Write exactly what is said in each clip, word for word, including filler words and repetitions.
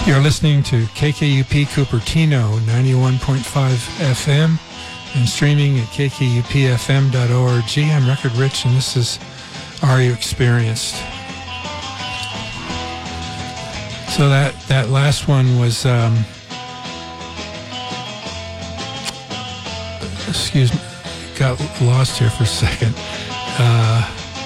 You're listening to K K U P Cupertino, ninety-one point five F M, and streaming at k k u p f m dot org. I'm Record Rich, and this is Are You Experienced? So that, that last one was, um, excuse me, got lost here for a second. Uh,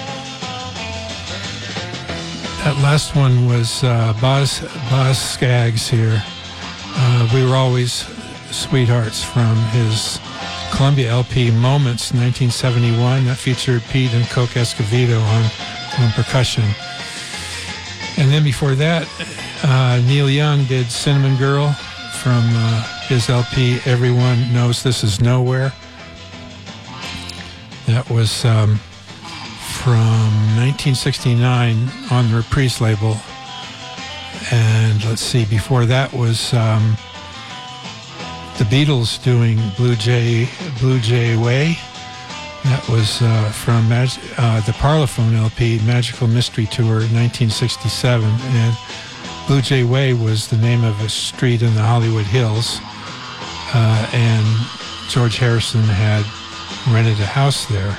That last one was uh, Boz, Boz Scaggs here. Uh, we were always sweethearts from his Columbia L P Moments, nineteen seventy-one. That featured Pete and Coke Escovedo on, on percussion. And then before that, uh, Neil Young did Cinnamon Girl from uh, his L P Everyone Knows This Is Nowhere. That was... Um, from nineteen sixty-nine on the Reprise label. And let's see, before that was um, the Beatles doing Blue Jay, Blue Jay Way. That was uh, from Mag- uh, the Parlophone L P, Magical Mystery Tour, nineteen sixty-seven. And Blue Jay Way was the name of a street in the Hollywood Hills. Uh, and George Harrison had rented a house there.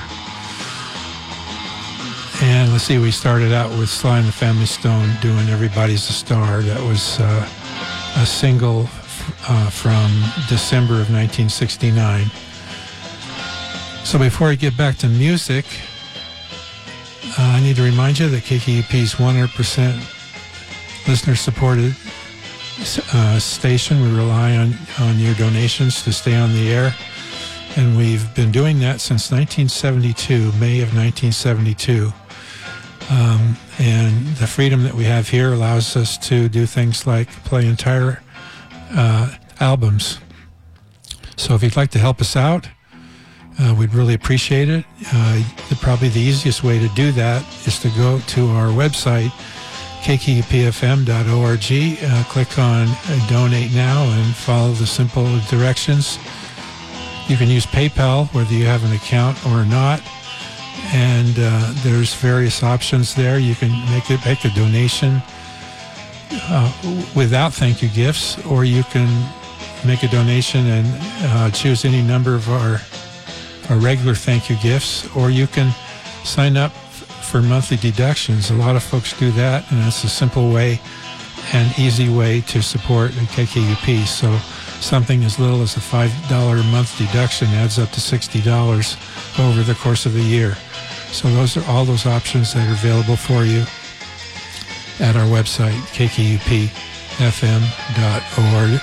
And let's see, we started out with Sly and the Family Stone doing Everybody's a Star. That was uh, a single uh, from December of nineteen sixty-nine. So before I get back to music, uh, I need to remind you that K K U P's one hundred percent listener-supported uh, station. We rely on, on your donations to stay on the air. And we've been doing that since nineteen seventy-two, May of nineteen seventy-two. Um, and the freedom that we have here allows us to do things like play entire uh, albums. So if you'd like to help us out, uh, we'd really appreciate it. Uh, the, probably the easiest way to do that is to go to our website, k k u p f m dot org, uh, click on uh, Donate Now, and follow the simple directions. You can use PayPal, whether you have an account or not. And uh, there's various options there. You can make it make a donation uh, without thank you gifts, or you can make a donation and uh, choose any number of our, our regular thank you gifts, or you can sign up for monthly deductions. A lot of folks do that, and it's a simple way and easy way to support K K U P. So something as little as a five dollars a month deduction adds up to sixty dollars over the course of a year. So those are all those options that are available for you at our website, k k u p f m dot org.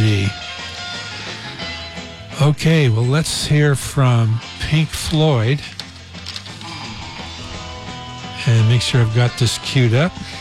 Okay, well, let's hear from Pink Floyd. And make sure I've got this queued up.